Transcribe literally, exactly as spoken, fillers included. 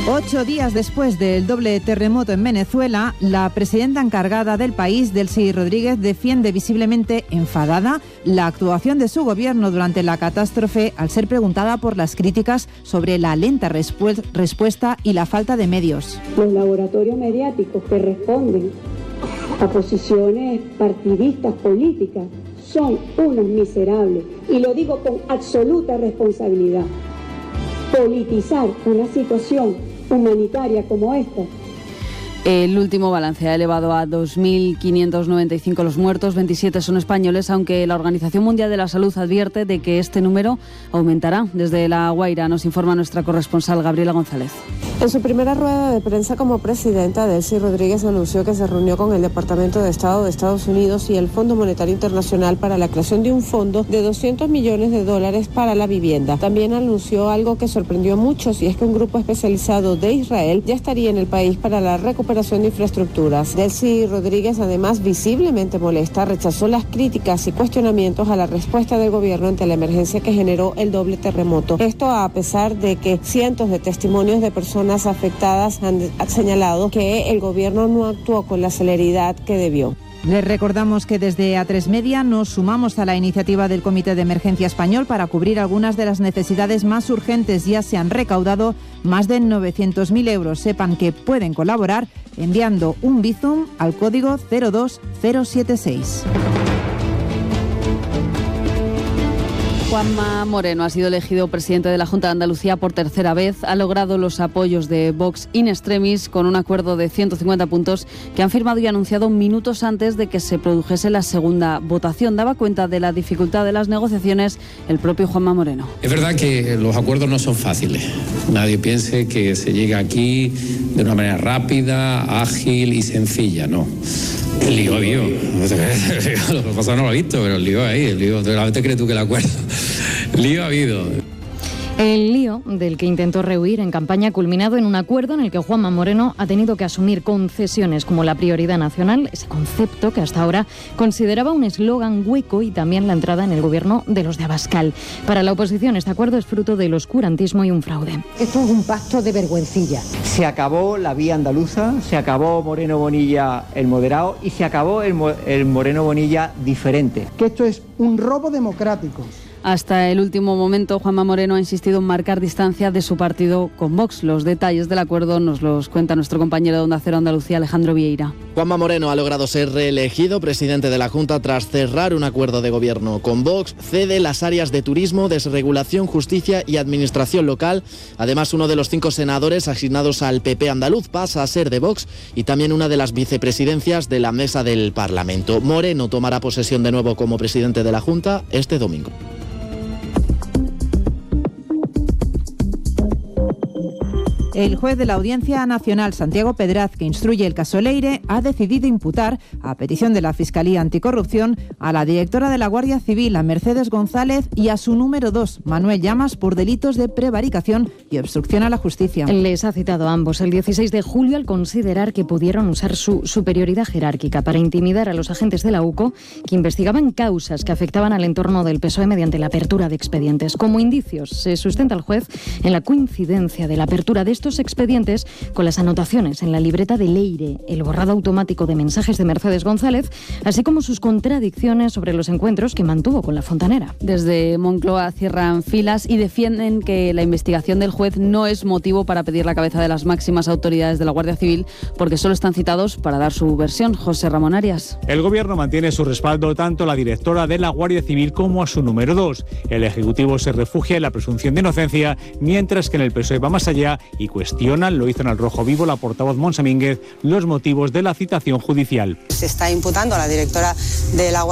Ocho días después del doble terremoto en Venezuela, la presidenta encargada del país, Delcy Rodríguez, defiende visiblemente enfadada la actuación de su gobierno durante la catástrofe al ser preguntada por las críticas sobre la lenta respu- respuesta y la falta de medios. Los laboratorios mediáticos que responden a posiciones partidistas políticas son unos miserables, y lo digo con absoluta responsabilidad. Politizar una situación humanitaria como esta. El último balance ha elevado a dos mil quinientos noventa y cinco los muertos, veintisiete son españoles, aunque la Organización Mundial de la Salud advierte de que este número aumentará. Desde La Guaira nos informa nuestra corresponsal Gabriela González. En su primera rueda de prensa como presidenta, Delcy Rodríguez anunció que se reunió con el Departamento de Estado de Estados Unidos y el Fondo Monetario Internacional para la creación de un fondo de doscientos millones de dólares para la vivienda. También anunció algo que sorprendió a muchos, y es que un grupo especializado de Israel ya estaría en el país para la recuperación de infraestructuras. Delcy Rodríguez, además visiblemente molesta, rechazó las críticas y cuestionamientos a la respuesta del gobierno ante la emergencia que generó el doble terremoto. Esto a pesar de que cientos de testimonios de personas afectadas han señalado que el gobierno no actuó con la celeridad que debió. Les recordamos que desde A tres Media nos sumamos a la iniciativa del Comité de Emergencia Español para cubrir algunas de las necesidades más urgentes. Ya se han recaudado más de novecientos mil euros. Sepan que pueden colaborar enviando un Bizum al código cero dos cero siete seis. Juanma Moreno ha sido elegido presidente de la Junta de Andalucía por tercera vez. Ha logrado los apoyos de Vox in extremis con un acuerdo de ciento cincuenta puntos que han firmado y anunciado minutos antes de que se produjese la segunda votación. Daba cuenta de la dificultad de las negociaciones el propio Juanma Moreno. Es verdad que los acuerdos no son fáciles. Nadie piense que se llega aquí de una manera rápida, ágil y sencilla, no. El lío ha habido. Lo que pasa no lo he visto, pero el lío ahí, el lío, ¿realmente crees tú que el acuerdo? El lío ha habido. El lío del que intentó rehuir en campaña ha culminado en un acuerdo en el que Juanma Moreno ha tenido que asumir concesiones como la prioridad nacional, ese concepto que hasta ahora consideraba un eslogan hueco, y también la entrada en el gobierno de los de Abascal. Para la oposición, este acuerdo es fruto del oscurantismo y un fraude. Esto es un pacto de vergüencilla. Se acabó la vía andaluza, se acabó Moreno Bonilla el moderado y se acabó el, el Moreno Bonilla diferente. Que esto es un robo democrático. Hasta el último momento, Juanma Moreno ha insistido en marcar distancia de su partido con Vox. Los detalles del acuerdo nos los cuenta nuestro compañero de Onda Cero Andalucía, Alejandro Vieira. Juanma Moreno ha logrado ser reelegido presidente de la Junta tras cerrar un acuerdo de gobierno con Vox. Cede las áreas de turismo, desregulación, justicia y administración local. Además, uno de los cinco senadores asignados al P P andaluz pasa a ser de Vox, y también una de las vicepresidencias de la mesa del Parlamento. Moreno tomará posesión de nuevo como presidente de la Junta este domingo. El juez de la Audiencia Nacional, Santiago Pedraz, que instruye el caso Leire, ha decidido imputar, a petición de la Fiscalía Anticorrupción, a la directora de la Guardia Civil, a Mercedes González, y a su número dos, Manuel Llamas, por delitos de prevaricación y obstrucción a la justicia. Les ha citado a ambos el dieciséis de julio al considerar que pudieron usar su superioridad jerárquica para intimidar a los agentes de la U C O que investigaban causas que afectaban al entorno del P S O E mediante la apertura de expedientes. Como indicios, se sustenta el juez en la coincidencia de la apertura de estos expedientes con las anotaciones en la libreta de Leire, el borrado automático de mensajes de Mercedes González, así como sus contradicciones sobre los encuentros que mantuvo con la fontanera. Desde Moncloa cierran filas y defienden que la investigación del juez no es motivo para pedir la cabeza de las máximas autoridades de la Guardia Civil, porque solo están citados para dar su versión. José Ramón Arias. El Gobierno mantiene su respaldo tanto a la directora de la Guardia Civil como a su número dos. El Ejecutivo se refugia en la presunción de inocencia, mientras que en el P S O E va más allá y cuestionan, lo hizo en El Rojo Vivo la portavoz Monse Mínguez, los motivos de la citación judicial. Se está imputando a la directora de la Guardia